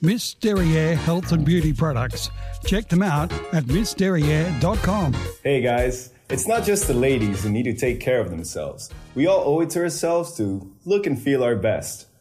Miss Derriere Health and Beauty Products. Check them out at missderriere.com. Hey guys, it's not just the ladies who need to take care of themselves. We all owe it to ourselves to look and feel our best.